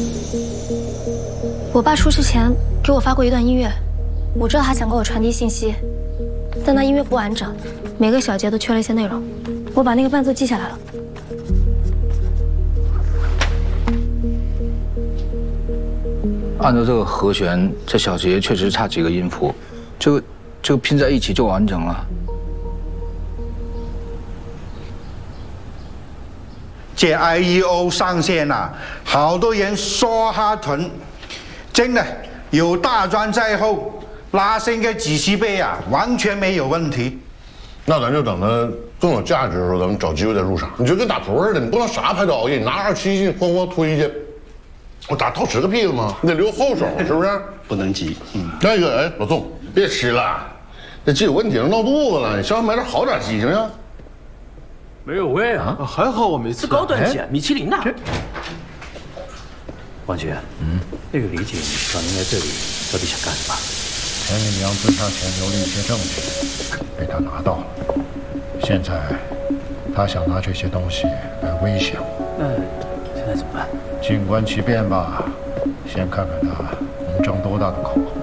我爸出事前给我发过一段音乐，我知道他想给我传递信息，但那音乐不完整，每个小节都缺了一些内容。我把那个伴奏记下来了。 按照这个和弦，这小节确实差几个音符，这个拼在一起就完整了。 这 IEO 上线了，好多人说哈屯，真的有大专在后，拉升个几十倍啊，完全没有问题。 那咱就等它更有价值的时候，咱们找机会再入场。你就跟打扑似的，你不能啥牌都熬夜，你拿277进哐哐推去，我打套10个屁子吗？你得留后手，是不是？ 不能急。 那个，哎，老宋，别吃了，这鸡有问题了，闹肚子了，你稍微买点好点鸡行不行？ 没有味啊， 还好我没吃。 是高端鸡，米其林呐。王局，那个李姐找您来这里，到底想干什么？ 田允娘自杀前留了一些证据，被他拿到了。现在，他想拿这些东西来威胁我。 那现在怎么办？ 静观其变吧，先看看他能张多大的口。